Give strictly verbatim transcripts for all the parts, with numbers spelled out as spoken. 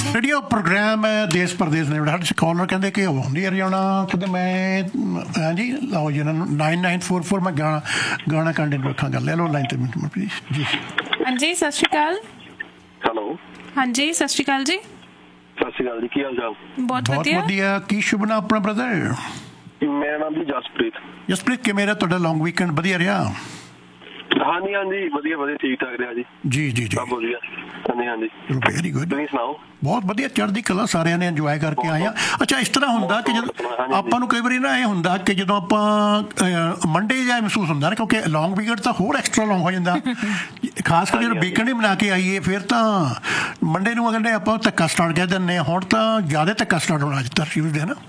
radio programme ਦੇਸ਼ ਪ੍ਰਦੇਸ਼ ਨੇ ਸਾਡੇ ਕਾਲਰ ਕਹਿੰਦੇ ਕਿ ਹੁੰਦੀ ਹਰਿਆਣਾ ਕਹਿੰਦੇ ਮੈਂ ਹਾਂਜੀ ਲਓ ਜੀ ਇਹਨਾਂ ਨੂੰ ਨਾਈਨ ਨਾਈਨ ਫੋਰ ਫੋਰ ਮੈਂ ਗਾਣਾ ਗਾਣਾ ਕੰਟੈਂਟ ਰੱਖਾਂਗਾ ਲੈ ਲਓ ਲਾਈਨ ਤੇ ਮਿੰਟ ਪਲੀਜ਼ ਜੀ ਹਾਂਜੀ ਸਤਿ ਸ਼੍ਰੀ ਅਕਾਲ ਹੈਲੋ ਹਾਂਜੀ ਸਤਿ ਸ਼੍ਰੀ ਅਕਾਲ ਜੀ ਸਤਿ ਸ਼੍ਰੀ ਅਕਾਲ ਜੀ ਕੀ ਹਾਲ ਚਾਲ ਬਹੁਤ ਵਧੀਆ ਵਧੀਆ ਕੀ ਸ਼ੁਭ ਨਾਮ ਆਪਣਾ ਬ੍ਰਦਰ ਮੇਰਾ ਨਾਮ ਜੀ ਜਸਪ੍ਰੀਤ ਜਸਪ੍ਰੀਤ ਕਿ ਮੇਰਾ ਤੁਹਾਡਾ ਲੌਂਗ ਵੀਕਐਂਡ ਵਧੀਆ ਰਿਹਾ ਹਾਂਜੀ ਹਾਂਜੀ ਵਧੀਆ ਵਧੀਆ ਠੀਕ ਠਾਕ ਰਿਹਾ ਜੀ ਜੀ ਜੀ ਜੀ ਸਭ ਵਧੀਆ ਹਾਂਜੀ ਹਾਂਜੀ ਚਲੋ ਵੈਰੀ ਗੁੱਡ ਤੁਸੀਂ ਸੁਣਾਓ ਬਹੁਤ ਵਧੀਆ ਚੜ੍ਹਦੀ ਕਲਾ ਸਾਰਿਆਂ ਨੇ ਇੰਜੋਏ ਕਰਕੇ ਆਏ ਆ ਅੱਛਾ ਇਸ ਤਰ੍ਹਾਂ ਹੁੰਦਾ ਕਿ ਜਦੋਂ ਆਪਾਂ ਨੂੰ ਕਈ ਵਾਰੀ ਨਾ ਇਹ ਹੁੰਦਾ ਕਿ ਜਦੋਂ ਆਪਾਂ ਮੰਡੇ ਜਿਹਾ ਮਹਿਸੂਸ ਹੁੰਦਾ ਨਾ ਕਿਉਂਕਿ ਲੌਂਗ ਵੀਕਐਂਡ ਤਾਂ ਹੋਰ ਐਕਸਟਰਾ ਲੌਂਗ ਹੋ ਜਾਂਦਾ ਖਾਸ ਕਰ ਜਦੋਂ ਵੀਕਐਂਡ ਹੀ ਬਣਾ ਕੇ ਆਈਏ ਫਿਰ ਤਾਂ ਮੰਡੇ ਨੂੰ ਅਗਰ ਆਪਾਂ ਧੱਕਾ ਸਟਾਰਟ ਕਹਿ ਦਿੰਦੇ ਹਾਂ ਹੁਣ ਤਾਂ ਜ਼ਿਆਦਾ ਧੱਕਾ ਸਟਾਰਟ ਹੋਣਾ ਅੱਜ ਤੱਕ ਟਿਊਜ਼ਡੇ ਨਾ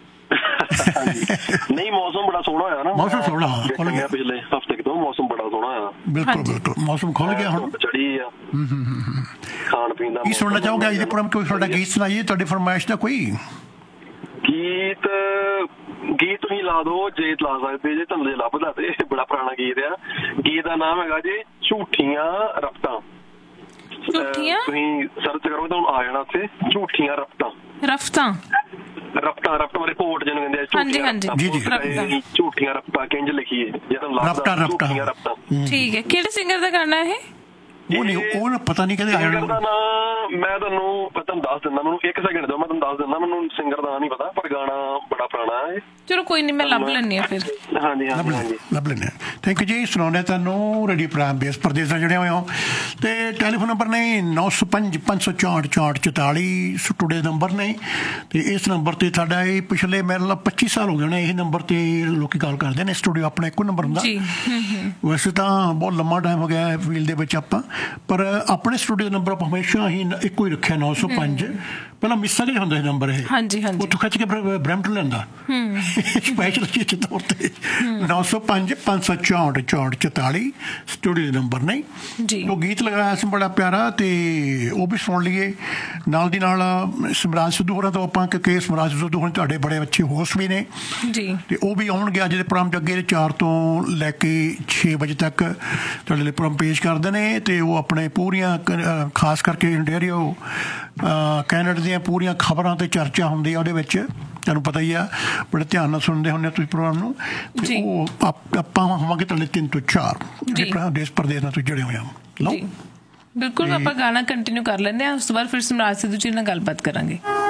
ਨਹੀਂ ਮੌਸਮ ਬੜਾ ਸੋਹਣਾ ਹੋਇਆ ਨਾ ਮੌਸਮ ਸੋਹਣਾ ਖੁੱਲ ਗਿਆ ਪਿਛਲੇ ਹਫ਼ਤੇ ਤੋਂ ਮੌਸਮ ਬੜਾ ਸੋਹਣਾ ਹੋਇਆ ਬਿਲਕੁਲ ਬਿਲਕੁਲ ਮੌਸਮ ਖੁੱਲ ਗਿਆ ਹੁਣ ਚੜੀ ਆ ਖਾਣ ਪੀਣ ਦਾ ਕੀ ਸੁਣਨਾ ਚਾਹੋਗੇ ਅੱਜ ਦੇ ਪ੍ਰੋਗਰਾਮ ਕੋਈ ਤੁਹਾਡਾ ਗੀਤ ਸੁਣਾਈਏ ਤੁਹਾਡੀ ਫਰਮਾਇਸ਼ ਦਾ ਕੋਈ ਗੀਤ ਗੀਤ ਤੁਸੀਂ ਲਾ ਦਿਓ ਜੇ ਲਾ ਸਕਦੇ ਜੇ ਤੁਹਾਨੂੰ ਜੇ ਲੱਭਦਾ ਤੇ ਬੜਾ ਪੁਰਾਣਾ ਗੀਤ ਆ ਗੀਤ ਦਾ ਨਾਮ ਹੈਗਾ ਜੀ ਝੂਠੀਆਂ ਰਫਤਾਂ ਝੂਠੀਆਂ ਤੁਸੀਂ ਸਰਚ ਕਰੋਗੇ ਤੁਹਾਨੂੰ ਆ ਜਾਣਾ ਉੱਥੇ ਝੂਠੀਆਂ ਰਫਤਾਂ ਰਫਤਾਂ ਰਫਤਾਂ ਰਫਤਾਂ ਰਿਪੋਰਟ ਜਿਹਨੂੰ ਕਹਿੰਦੇ ਹਾਂਜੀ ਹਾਂਜੀ ਜੀ ਜੀ ਝੂਠੀਆਂ ਰਫਤਾਂ ਕਿੰਝ ਲਿਖੀ ਹੈ ਜੇ ਤੁਹਾਨੂੰ ਰਫਤਾਂ ਝੂਠੀਆਂ ਰਫਤਾਂ ਠੀਕ ਹੈ ਕਿਹੜੇ ਸਿੰਗਰ ਦਾ ਗਾਣਾ ਇਹ ਉਹ ਨਹੀਂ ਉਹ ਪਤਾ ਨਹੀਂ ਕਹਿੰਦੇ ਆ ਸਿੰਗਰ ਦਾ ਨਾਂ ਮੈਂ ਤੁਹਾਨੂੰ ਤੁਹਾਨੂੰ ਦੱਸ ਦਿੰਦਾ ਮੈਨੂੰ ਇੱਕ ਸੈਕਿੰਡ ਦਿਓ ਮੈਂ ਤੁਹਾਨੂੰ ਦੱਸ ਦਿੰਦਾ ਮੈਨੂੰ ਸਿੰਗਰ ਦਾ ਨਾਂ ਨਹੀਂ ਪਤਾ ਪਰ ਗਾਣਾ ਬੜਾ ਪੁਰਾਣਾ ਹੈ ਚਲੋ ਕੋਈ ਨਹੀਂ ਮੈਂ ਲੱਭ ਲੈਂਦੀ ਹਾਂ ਫਿਰ ਹਾਂਜੀ ਹਾਂਜੀ ਹਾਂਜੀ ਲੱਭ ਲੈਂਦੇ ਥੈਂਕ ਯੂ ਜੀ ਸੁਣਾਉਂਦੇ ਤੁਹਾਨੂੰ ਰੇਡੀਓ ਪ੍ਰੋਗਰਾਮ ਦੇਸ਼ ਪ੍ਰਦੇਸ਼ ਨਾਲ ਜੁੜੇ ਹੋਏ ਹੋ ਤੇ ਟੈਲੀਫੋਨ ਨੰਬਰ ਨੇ ਨੌ ਸੌ ਪੰਜ ਪੰਜ ਸੌ ਚੌਂਹਠ ਚੌਂਹਠ ਚੁਤਾਲੀ ਟੁਡੇ ਨੰਬਰ ਨੇ ਤੇ ਇਸ ਨੰਬਰ ਤੇ ਸਾਡਾ ਇਹ ਪਿਛਲੇ ਮੇਰੇ ਨਾਲ ਪੱਚੀ ਸਾਲ ਹੋ ਗਏ ਨੇ ਇਹ ਨੰਬਰ ਤੇ ਲੋਕੀ ਕਾਲ ਕਰਦੇ ਨੇ ਸਟੂਡੀਓ ਆਪਣਾ ਇੱਕੋ ਨੰਬਰ ਹੁੰਦਾ ਵੈਸੇ ਤਾਂ ਬਹੁਤ ਲੰਮਾ ਟਾਈਮ ਹੋ ਗਿਆ ਫੀਲਡ ਦੇ ਵਿੱਚ ਆਪਾਂ ਪਰ ਆਪਣੇ ਸਟੂਡੀਓ ਨੰਬਰ ਆਪਾਂ ਹਮੇਸ਼ਾ ਹੀ ਇੱਕੋ ਹੀ ਰੱਖਿਆ ਨੌ ਸੌ ਪੰਜ ਪਹਿਲਾਂ ਮਿਸਾ ਜਿਹਾ ਹੁੰਦਾ ਸੀ ਨੰਬਰ ਇਹ ਹਾਂਜੀ ਹਾਂਜੀ ਉੱਥੋਂ ਖਿੱਚ ਕੇ ਬਰੈਂਪਟਨ ਲੈਂਦਾ ਸਪੈਸ਼ਲ ਚੀਜ਼ ਤੌਰ ਤੇ ਨੌ ਸੌ ਪੰਜ ਪੰਜ ਸੌ ਚੌਂਹਠ ਚੌਂਹਠ ਚੁਤਾਲੀ ਸਟੂਡੀਓ ਨੰਬਰ ਨਹੀਂ ਜੀ ਉਹ ਗੀਤ ਲਗਾਇਆ ਸੀ ਬੜਾ ਪਿਆਰਾ ਤੇ ਉਹ ਵੀ ਸੁਣ ਲਈਏ ਨਾਲ ਦੀ ਨਾਲ ਸਿਮਰਾਜ ਸਿੱਧੂ ਹੋਰਾਂ ਤੋਂ ਆਪਾਂ ਕਿ ਸਿਮਰਾਜ ਸਿੱਧੂ ਹੋਰਾਂ ਤੁਹਾਡੇ ਬੜੇ ਅੱਛੇ ਹੋਸਟ ਵੀ ਨੇ ਜੀ ਤੇ ਉਹ ਵੀ ਆਉਣਗੇ ਅੱਜ ਦੇ ਪ੍ਰੋਗਰਾਮ 'ਚ ਅੱਗੇ ਚਾਰ ਤੋਂ ਲੈ ਕੇ ਛੇ ਵਜੇ ਤੱਕ ਤੁਹਾਡੇ ਲਈ ਪ੍ਰੋਗਰਾਮ ਪੇਸ਼ ਕਰਦੇ ਨੇ ਤੇ ਉਹ ਆਪਣੇ ਪੂਰੀਆਂ ਖਾਸ ਕਰਕੇ ਇੰਡੀਆ ਕੈਨੇਡਾ ਦੀਆਂ ਪੂਰੀਆਂ ਖਬਰਾਂ ਤੇ ਚਰਚਾ ਹੁੰਦੀ ਆ ਉਹਦੇ ਵਿੱਚ ਤੁਹਾਨੂੰ ਪਤਾ ਹੀ ਆ ਬੜੇ ਧਿਆਨ ਨਾਲ ਸੁਣਦੇ ਹੁੰਦੇ ਤੁਸੀਂ ਪ੍ਰੋਗਰਾਮ ਨੂੰ ਤੇ ਉਹ ਆਪਾਂ ਹੋਵਾਂਗੇ ਤੁਹਾਡੇ ਤਿੰਨ ਤੋਂ ਚਾਰ ਦੇਸ਼ ਪ੍ਰਦੇਸ਼ ਨਾਲ ਤੁਸੀਂ ਜੁੜੇ ਹੋਏ ਹੋ ਲਓ ਬਿਲਕੁਲ ਆਪਾਂ ਗਾਣਾ ਕੰਟੀਨਿਊ ਕਰ ਲੈਂਦੇ ਹਾਂ ਉਸ ਤੋਂ ਬਾਅਦ ਫਿਰ ਸਿਮਰਾਜ ਸਿੱਧੂ ਜੀ ਨਾਲ ਗੱਲਬਾਤ ਕਰਾਂਗੇ